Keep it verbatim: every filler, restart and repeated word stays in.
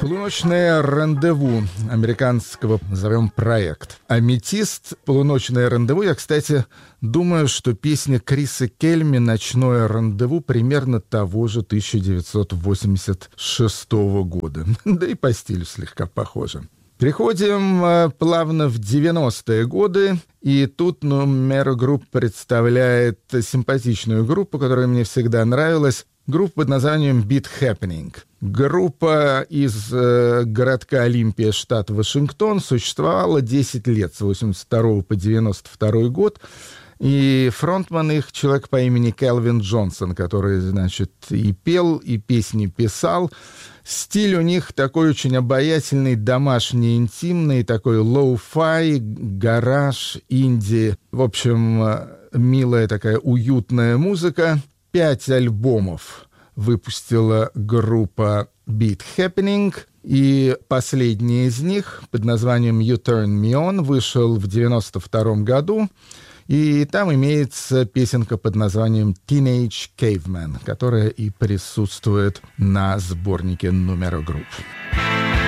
Полуночное рандеву американского, назовем, проект. Аметист, полуночное рандеву. Я, кстати, думаю, что песня Криса Кельми «Ночное рандеву» примерно того же тысяча девятьсот восемьдесят шестого года. Да и по стилю слегка похоже. Переходим плавно в девяностые годы, и тут Numero Group представляет симпатичную группу, которая мне всегда нравилась. Группа под названием Beat Happening. Группа из э, городка Олимпия, штат Вашингтон, существовала десять лет, с восемьдесят второго по девяносто второй год. И фронтман их человек по имени Келвин Джонсон, который, значит, и пел, и песни писал. Стиль у них такой очень обаятельный, домашний, интимный, такой лоу-фай, гараж, инди. В общем, милая такая уютная музыка. Пять альбомов выпустила группа Beat Happening, и последний из них под названием You Turn Me On вышел в девяносто втором году, и там имеется песенка под названием Teenage Caveman, которая и присутствует на сборнике Numero Group.